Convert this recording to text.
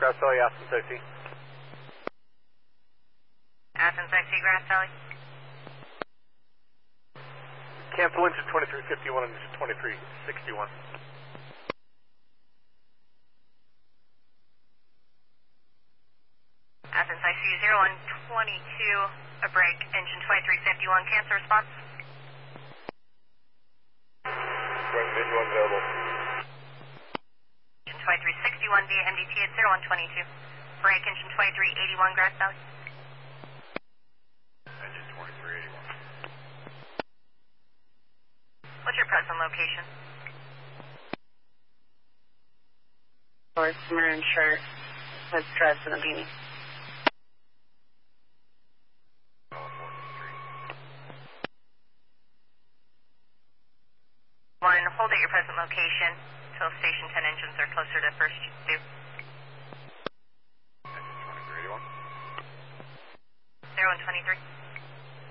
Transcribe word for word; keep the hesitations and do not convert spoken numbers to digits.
Grass Valley, Athens I C. Athens I C, Grass Valley. Cancel engine twenty-three fifty-one and engine twenty-three sixty-one. Athens I C zero one twenty-two, a break, engine twenty-three fifty-one, cancel response. twenty-three fifty-one available. Engine twenty-three sixty-one via M D T at zero one twenty-two, break, engine twenty-three eighty-one, Grass Valley. Engine twenty-three eighty-one. What's your present location? North Maroon shirt with dress and a beanie. One, hold at your present location until station ten engines are closer to first due. Engine twenty-three eighty-one. zero one twenty-three.